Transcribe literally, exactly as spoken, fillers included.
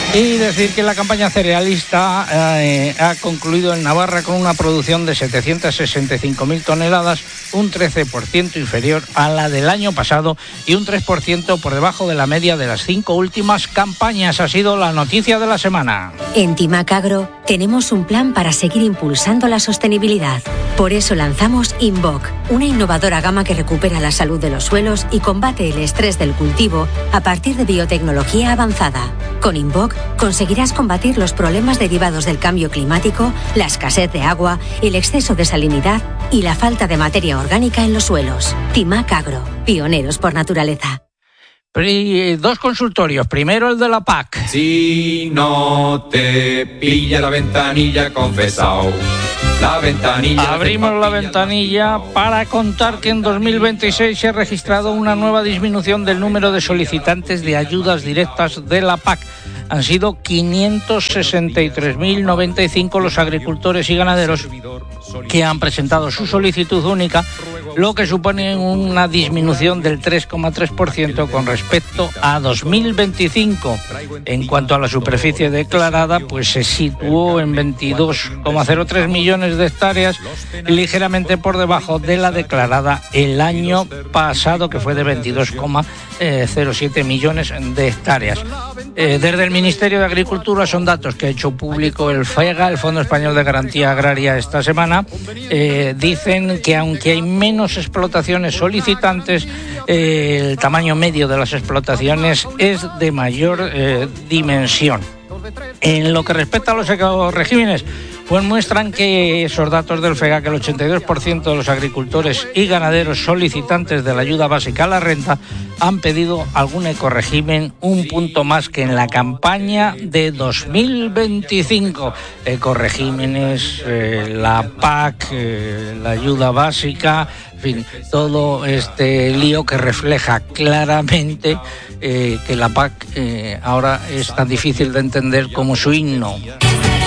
Y decir que la campaña cerealista eh, ha concluido en Navarra con una producción de setecientas sesenta y cinco mil toneladas, un trece por ciento inferior a la del año pasado y un tres por ciento por debajo de la media de las cinco últimas campañas. Ha sido la noticia de la semana. En Timac Agro tenemos un plan para seguir impulsando la sostenibilidad. Por eso lanzamos Invoc, una innovadora gama que recupera la salud de los suelos y combate el estrés del cultivo a partir de biotecnología avanzada. Con Invoc conseguirás combatir los problemas derivados del cambio climático, la escasez de agua, el exceso de salinidad y la falta de materia orgánica en los suelos. Timac Agro, pioneros por naturaleza. Dos consultorios. Primero el de la P A C. Si no te pilla la ventanilla, confesao. La ventanilla. Abrimos la ventanilla para contar que en dos mil veintiséis se ha registrado una nueva disminución del número de solicitantes de ayudas directas de la P A C. Han sido quinientos sesenta y tres mil noventa y cinco los agricultores y ganaderos que han presentado su solicitud única, lo que supone una disminución del tres coma tres por ciento con respecto a dos mil veinticinco. En cuanto a la superficie declarada, pues se situó en veintidós coma cero tres millones de hectáreas, ligeramente por debajo de la declarada el año pasado, que fue de veintidós coma cero siete millones de hectáreas. Eh, desde el Ministerio de Agricultura son datos que ha hecho público el FEGA, el Fondo Español de Garantía Agraria, esta semana. Eh, dicen que aunque hay menos explotaciones solicitantes, eh, el tamaño medio de las explotaciones es de mayor eh, dimensión. En lo que respecta a los ecoregímenes, pues muestran que esos datos del FEGA, que el ochenta y dos por ciento de los agricultores y ganaderos solicitantes de la ayuda básica a la renta han pedido algún ecorégimen, un punto más que en la campaña de dos mil veinticinco. Ecoregímenes, eh, la P A C, eh, la ayuda básica, en fin, todo este lío que refleja claramente eh, que la P A C eh, ahora es tan difícil de entender como su himno.